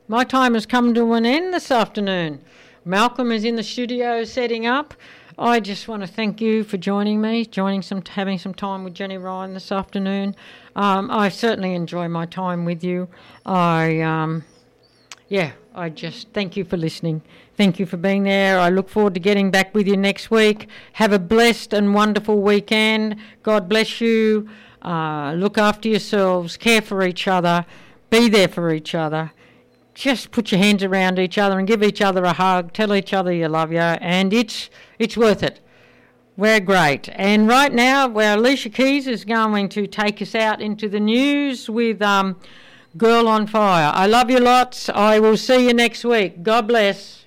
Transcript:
My time has come to an end this afternoon. Malcolm is in the studio setting up. I just want to thank you for joining me, having some time with Jenny Ryan this afternoon. I certainly enjoy my time with you. I just thank you for listening. Thank you for being there. I look forward to getting back with you next week. Have a blessed and wonderful weekend. God bless you. Look after yourselves. Care for each other. Be there for each other. Just put your hands around each other and give each other a hug. Tell each other you love you, and it's worth it. We're great. And right now, Alicia Keys is going to take us out into the news with Girl on Fire. I love you lots. I will see you next week. God bless.